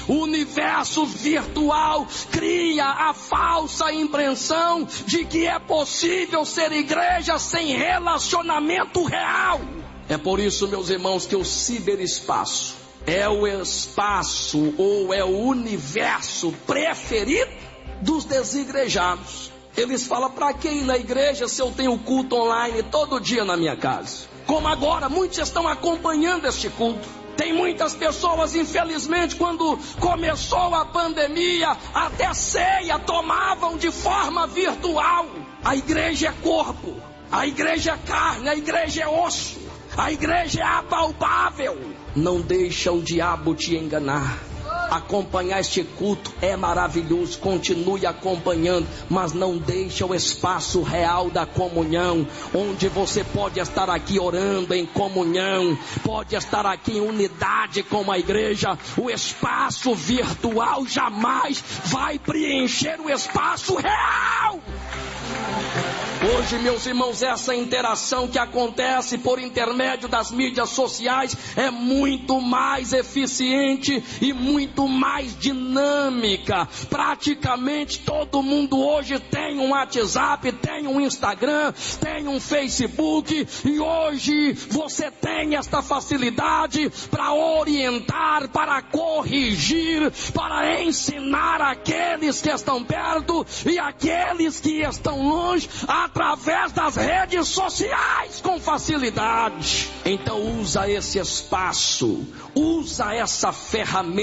O universo virtual cria a falsa impressão de que é possível ser igreja sem relacionamento real. É por isso, meus irmãos, que o ciberespaço é o espaço ou é o universo preferido dos desigrejados. Eles falam: para que ir na igreja se eu tenho culto online todo dia na minha casa? Como agora, muitos estão acompanhando este culto. Tem muitas pessoas, infelizmente, quando começou a pandemia, até ceia tomavam de forma virtual. A igreja é corpo, a igreja é carne, a igreja é osso, a igreja é apalpável. Não deixa o diabo te enganar. Acompanhar este culto é maravilhoso, continue acompanhando, mas não deixa o espaço real da comunhão, onde você pode estar aqui orando em comunhão, pode estar aqui em unidade com a igreja. O espaço virtual jamais vai preencher o espaço real. Hoje, meus irmãos, essa interação que acontece por intermédio das mídias sociais é muito mais eficiente e muito mais dinâmica. Praticamente todo mundo hoje tem um WhatsApp, tem um Instagram, tem um Facebook, e hoje você tem esta facilidade para orientar, para corrigir, para ensinar aqueles que estão perto e aqueles que estão longe, através das redes sociais com facilidade. Então usa esse espaço, usa essa ferramenta